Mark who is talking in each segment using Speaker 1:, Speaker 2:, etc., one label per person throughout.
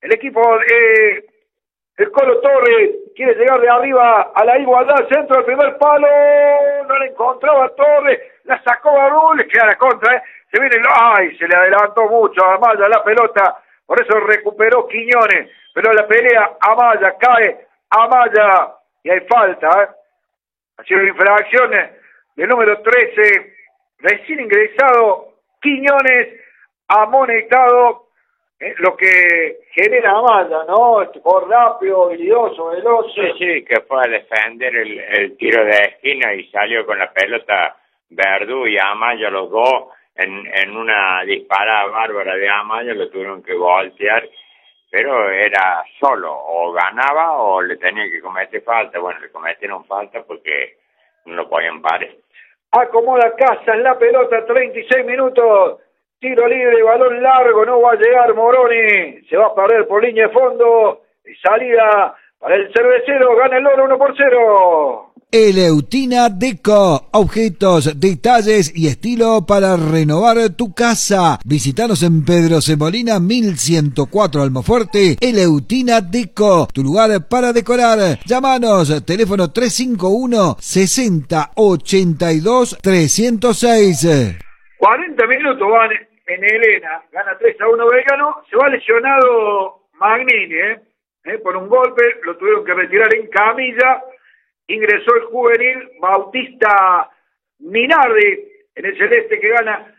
Speaker 1: El equipo, el Colo Torres quiere llegar de arriba a la igualdad, centro del primer palo, no le encontraba Torres, la sacó Barú, le queda la contra, se viene, ay, se le adelantó mucho a Amaya la pelota, por eso recuperó Quiñones, pero la pelea Amaya, cae Amaya, y hay falta, ha sido infracción del número 13, recién ingresado Quiñones, amonestado, lo que genera Amaya, ¿no? Por rápido, habilidoso, veloz.
Speaker 2: Sí, que fue a defender el tiro de esquina y salió con la pelota Verdú y Amaya, los dos, en una disparada bárbara de Amaya, lo tuvieron que voltear, pero era solo, o ganaba o le tenía que cometer falta. Bueno, le cometieron falta porque no lo podían parar.
Speaker 1: Acomoda Casas la pelota, 36 minutos. Tiro libre, balón largo, no va a llegar Moroni, se va a perder por línea de fondo, y salida para el cervecero, gana el Oro 1-0.
Speaker 3: Eleutina Deco, objetos, detalles y estilo para renovar tu casa. Visítanos en Pedro Semolina 1104 Almafuerte. Eleutina Deco, tu lugar para decorar. Llámanos, teléfono 351 60 82 306.
Speaker 1: 40 minutos van en Helena, gana 3-1 Belgrano, se va lesionado Magnini, por un golpe, lo tuvieron que retirar en camilla, ingresó el juvenil Bautista Minardi en el celeste que gana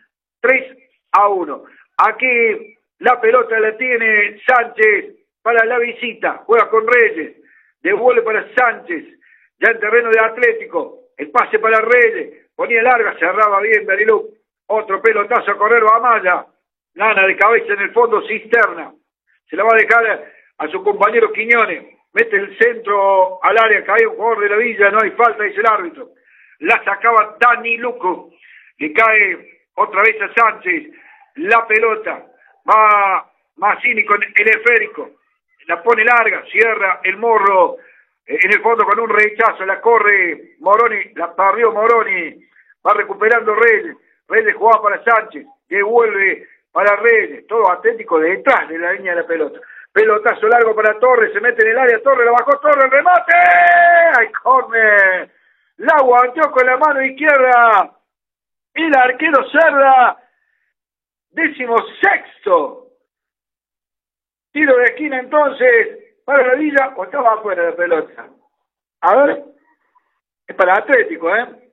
Speaker 1: 3-1. Aquí la pelota la tiene Sánchez para la visita, juega con Reyes, devuelve para Sánchez, ya en terreno de Atlético, el pase para Reyes, ponía larga, cerraba bien Berilú. Otro pelotazo a correr a Amaya. Gana de cabeza en el fondo Cisterna. Se la va a dejar a su compañero Quiñones. Mete el centro al área. Cae un jugador de la Villa. No hay falta, dice el árbitro. La sacaba Dani Luco. Le cae otra vez a Sánchez. La pelota. Va Mazzini con el esférico. La pone larga. Cierra el Morro. En el fondo con un rechazo. La corre Moroni. La perdió Moroni. Va recuperando Reyes. Reyes jugaba para Sánchez, devuelve para Reyes, todo Atlético detrás de la línea de la pelota. Pelotazo largo para Torres, se mete en el área, Torres, la bajó Torres, el remate, ¡ay, córner! La aguantó con la mano izquierda, el arquero Cerda, 16º. Tiro de esquina entonces, para la Villa, o estaba afuera de la pelota. A ver, es para Atlético,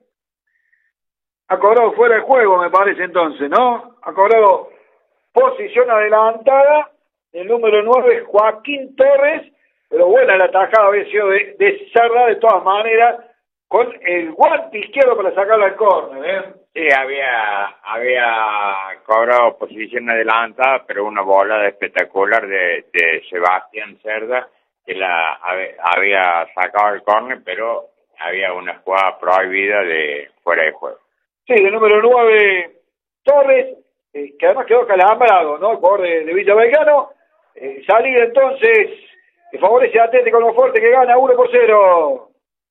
Speaker 1: Ha cobrado fuera de juego, me parece entonces, ¿no? Ha cobrado posición adelantada el número 9, Joaquín Torres, pero buena la tajada había sido de Cerda de todas maneras, con el guante izquierdo para sacarla al córner,
Speaker 2: Sí, había cobrado posición adelantada, pero una bola espectacular de Sebastián Cerda, que la había sacado al córner, pero había una jugada prohibida de fuera de juego.
Speaker 1: Sí, el número 9, Torres, que además quedó calambrado, ¿no? El jugador de Villa Belgrano. Salida entonces, que favorece a Atlético Almafuerte, que gana 1-0.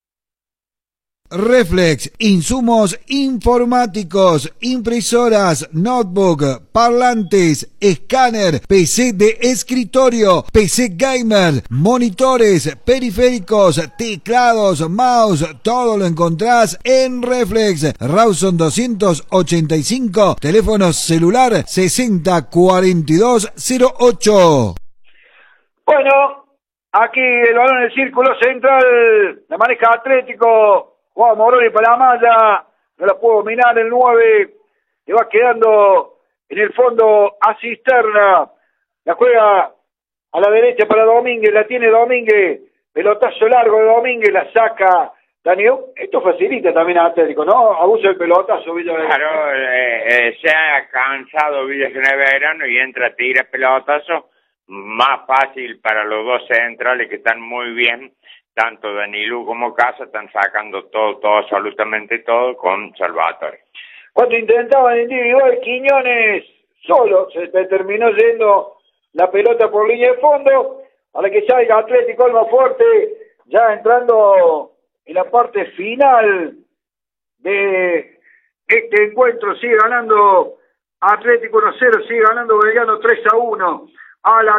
Speaker 3: Reflex, insumos informáticos, impresoras, notebook, parlantes, escáner, PC de escritorio, PC gamer, monitores, periféricos, teclados, mouse, todo lo encontrás en Reflex. Rawson 285, teléfono celular 604208.
Speaker 1: Bueno, aquí el balón en el círculo central, la maneja Atlético. Juan Moroni para Amaya, no la pudo dominar el 9, le va quedando en el fondo a Cisterna, la juega a la derecha para Domínguez, la tiene Domínguez, pelotazo largo de Domínguez, la saca Daniel. Esto facilita también a Atlético, ¿no? Abuso del pelotazo Villagrano.
Speaker 2: Claro, se ha cansado Villagrano y entra, tira pelotazo, más fácil para los dos centrales que están muy bien. Tanto Danilú como Casa están sacando todo, absolutamente todo con Salvatore.
Speaker 1: Cuando intentaban individual, Quiñones solo se terminó yendo la pelota por línea de fondo, para que salga Atlético Almafuerte, ya entrando en la parte final de este encuentro. Sigue ganando Atlético 1-0, sigue ganando Belgrano 3-1 a la